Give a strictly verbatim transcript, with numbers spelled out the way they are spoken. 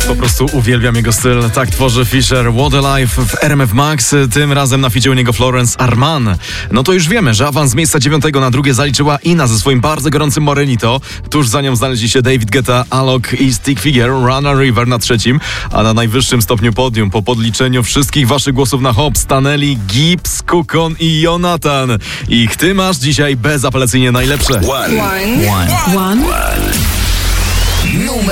Po prostu uwielbiam jego styl. Tak tworzy Fisher. What a Life w R M F Max. Tym razem na ficie u niego Florence Arman. No to już wiemy, że awans z miejsca dziewiątego na drugie zaliczyła Ina ze swoim bardzo gorącym Morenito. Tuż za nią znaleźli się David Guetta, Alok i Stick Figure. Run a River na trzecim. A na najwyższym stopniu podium po podliczeniu wszystkich waszych głosów na hop stanęli Gibbs, Kukon i Jonathan. Ich ty masz dzisiaj bezapelacyjnie najlepsze. One. One. One. One. Numer